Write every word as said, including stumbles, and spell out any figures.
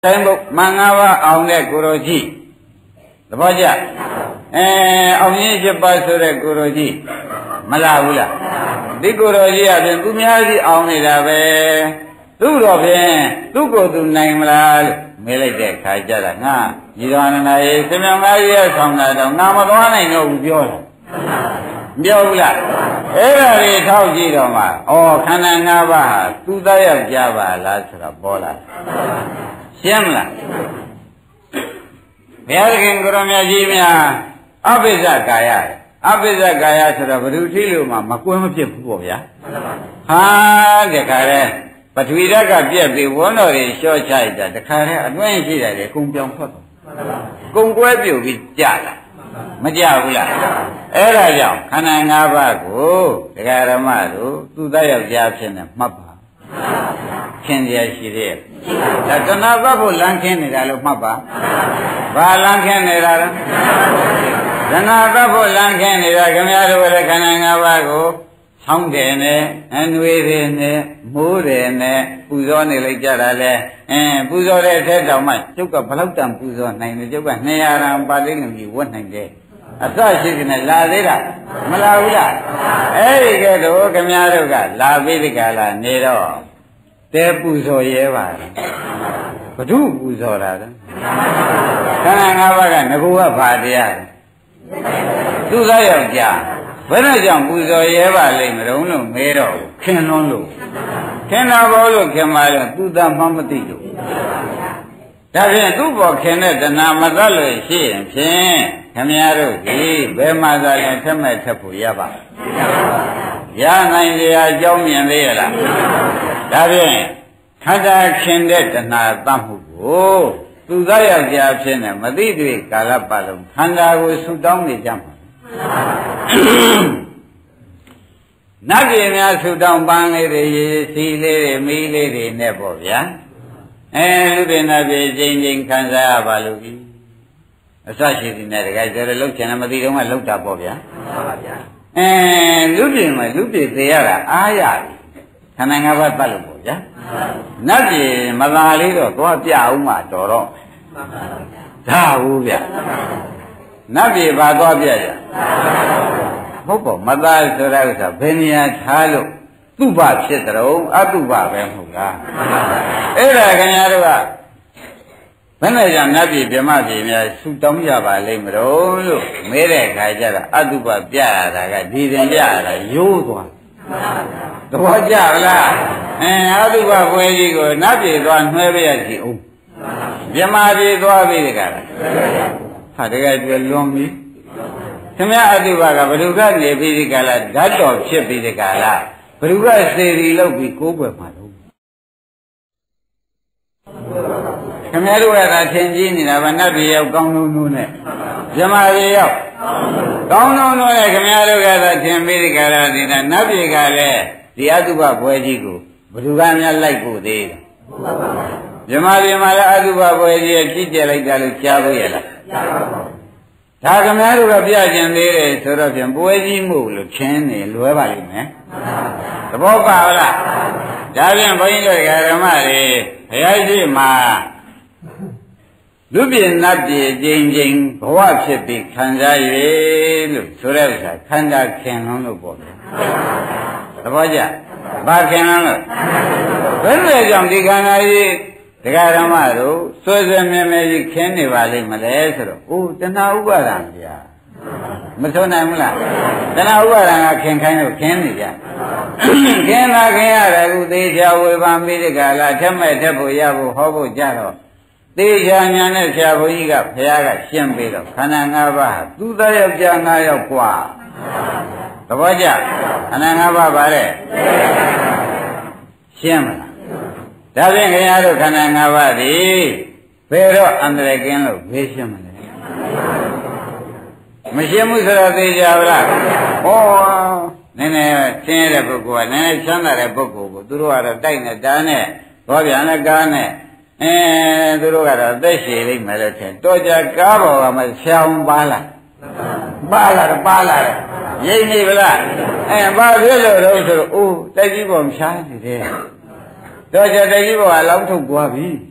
တိုင်းဘုမင်္ဂဘာအောင်တဲ့ကိုရိုကြီးသဘောကျအဲအောင်ရင်ဖြစ်ပါဆိုတဲ့ကိုရိုကြီးမလာဘူးလားဒီကိုရိုကြီးအပြင်သူများကြီးအောင်နေတာပဲသူ့တော့ဖြင့်သူ့ကိုယ်သူနိုင်မလားလို့မေးလိုက်တဲ့ခါကျတော့ငါညီတော်နန္ဒာရေသမြောင်သားကြီးရဲ့ဆောင်တာတော့ငါမသွားနိုင်တော့ဘူးပြောတာမပြောဘူးလားအဲ့ဒါတွေထောက်ကြည့်တော့မှဩခန္ဓာ၅ပါးဟာသူသားရောက်ကြပါလားဆိုတော့ပေါ်လာရှင်းမလားဘုရားသခင်ကိုရမကြီးများအပိစ္ဆကာယအပိစ္ဆကာယဆိုတော့ဘယ်သူထိလို့မှမကွဲမဖြစ်ဘူးပေါ့ဗျာဟာတခါတည်းပထဝီဓာတ်ကပြက်ပြီးဝန်းတော်တွေလျှော့ချလိုက်တာတခါတည်းအတွင်းရှိတယ်လေကုံပြောင်ထွက်သွားကုံကွဲပြုတ်ပြီးကြလာမကြဘူးလားအဲ့ဒါကြောင့်ခန္ဓာ၅ပါးကိုဒကာရမတို့သူသားယောက်ျားဖြစ်နေမှတ်ပါခင်ရရှိတဲ့ဒါတဏှာပတ်ဖို့လမ်းခင်းနေတာလို့မှတ်ပါဘာလမ်းခင်းနေတာလဲတဏှာပတ်ဖို့လမ်းခင်းနေတာခင်ဗျားတို့ရဲ့ခန္ဓာ၅ပါးကိုဆောင်းတယ်နဲ့အနွေတယ်နဲ့မိုးတယ်နဲ့ပူဇော်နေလိုက်ကြတာလဲအင်းပူဇော်တဲ့အထက်တောင်မှကျုပ်ကဘလောက်တန်ပူဇော်နိုင်တယ်ကျုပ်ကနှစ်ရာရံပါဠိလိုကြီးဝတ်နိုင်တယ်အစရှိကနေလာသေးတာမလာဘူးလားအဲ့ဒီကဲတော့ခင်ဗျားတို့ကလာပြီးဒီကလာနေတော့တဲပူဇော်ရဲပါလားဘု து ပူဇော်တာလဲခန္ဓာ၅ပါးကငကူကဘာတရားလဲသူသားယောက်ျားဘယ်နဲ့ကြောင့်ပူဇော်ရဲပါလိမ့်မလို့လို့မဲတော့ခင်လွန်းလို့ခင်တာဘောလို့ခင်ပါတော့သူသားမှမသိလို့ဒါဖြင့်သူ့ဘောခင်တဲ့တဏှာမသတ်လို့ရှိရင်ဖြင့်ခင်ဗျားတို့ဒီဘယ်မှာသာလဲထက်မဲ့ထက်ဖို့ရပါရနိုင်ကြအကြောင်းမြင်သေးရလားဒါဖြင့်ခန္ဓာခင်တဲ့တဏှာတတ်မှုကိုသူသားယောက်ျားဖြစ်နေမသိတွေ့ကာလပတ်လုံးခန္ဓာကိုဆူတောင်းနေကြမှာနတ်ပြည်များဆူတောင်းပန်းလေးတွေစီလေးတွေမီးလေးတွေနဲ့ပေါ့ဗျာအဲလူတွေနတ်ပြည်ချင်းချင်းခံစားရပါလို့ပြီအစရှိသည်နဲ့တကယ်ဆိုတော့လှုပ်ချင်တယ်မသိတော့မှလှုပ်တာပေါ့ဗျာဟုတ်ပါဗျာအဲလူပြည်မှာလူပြည်သေးရတာအားရပြီခန္ဓာ၅ပါးပတ်လို့ပေါ့ဗျာနတ်ပြည်မသာလေးတော့သွားပြအောင်မှတော်တော့ဒါဘူးဗျာနတ်ပြည်ဘာသွားပြရဟုတ်ပေါ့မသားဆိုတဲ့ဥစ္စာဘယ်နေရာထားလို့သူ့ဘဖြစ်တဲ့ုံအတုဘပဲမဟုတ်လားအဲ့ဒါခင်ဗျားတို့ကဘယ်နဲ့ကြောင့်နတ်ပြည်ဗြဟ္မပြည်များဆူတောင်းကြပါလိမ့်မလို့လို့မဲတဲ့ခါကျတော့အတုဘပြရတာကဒီတင်ပြရတာရိုးသွားသဘောကျလားအဲအတုဘပွဲကြီးကိုနတ်ပြည်သွားနှွှဲပြရစီအောင်ဗြဟ္မပြည်သွားပြီတကားဟာတကယ်ကျွလွန်ပြီခင်ဗျာအတုဘကဘ누구ကနေပြီးဒီကလာဓာတ်တော်ဖြစ်ပြီးဒီကလာဘ누구ကစေရီလောက်ပြီးကိုးကွယ်မှာလို့ခင်ဗျားတို့ကသာထင်ကြီးနေတာဗနတ်တွေရောက်ကောင်းလုံးလုံးနဲ့ဇမတွေရောက်ကောင်းလုံးလုံးနဲ့ခင်ဗျားတို့ကသာထင်ပြီးဒီကလာဒီနတ်တွေကလည်းဒီအတုဘဘွဲကြီးကိုဘ누구ကများလိုက်ဖို့သေးတယ်ဇမတွေမှာလည်းအတုဘဘွဲကြီးကြည့်ကြလိုက်ကြလို့ကြားဖို့ရလားဒါခင်ဗျားတို့ကပြကျင်သေးတယ်ဆိုတော့ဖြင့်ပွဲကြီးမှုလို့ခင်းနေလွဲပါလိမ့်မယ်သဘောပါလားဒါဖြင့်ဘုန်းကြီးတို့ဓမ္မတွေဘုရားရှိမှာလူပြည်နတ်ပြည်ကျင်းချင်းဘဝဖြစ်ပြီးခံစားရလို့ဆိုတဲ့ဥစ္စာခန္ဓာခင်လုံးလို့ပေါ့လေသဘောကျဘာခင်လုံးလို့ဘယ်နဲ့ကြောင့်ဒီခန္ဓာကြီးဒကာဓမ္မတို့ဆွေဆွေမြဲမြဲကြီးခင်းနေပါလိမ့်မလဲဆိုတော့အိုးတဏှာဥပါဒံဗျာမဆုံးနိုင်ဘူးလားတဏှာဥပါဒံကခင်ခိုင်းလို့ခင်းနေကြခင်းလာခင်ရတယ်ခုသေချာဝေဘာမိဒကလာထက်မဲ့ထက်ဖို့ရဖို့ဟောဖို့ကြတော့သေချာညာနဲ့ဆရာဘုန်းကြီးကဘုရားကရှင်းပေးတော့ခန္ဓာ၅ပါးဟာသူသားယောက်ျား၅ယောက်กว่าသဘောကျခန္ဓာ၅ပါးပါတဲ့ရှင်းမလားဒါဖြင့်ခင်ဗျားတို့ခန္ဓာ၅ပါးဒီဘယ်တော့အန္တရာယ်ကင်းလို့ဘေးရှင်းမလဲမရှင်းဘူးဆိုတော့သိကြပါလားဟောနည်းနည်းရှင်းရတဲ့ပုဂ္ဂိုလ်ကနည်းနည်းချမ်းသာတဲ့ပုဂ္ဂိုလ်ကိုသူတို့ကတော့တိုက်နေတာနဲ့ဘောပြန်နဲ့ကားနဲ့အဲသူတို့ကတော့သက်ရှည်လိမ့်မယ်လို့ထင်တော့ကြကားပေါ်ကမဆျောင်းပါလားပါလာတယ်ပါလာတယ်ရိပ်နေဗလားအဲဘာဖြစ်လို့တော့ဆိုတော့အိုးတိုက်ကြီးပေါ်မရှားနေတယ်တော့ကြတဲ့ကြီးဘောကလောင်းထုတ်သွားပြီ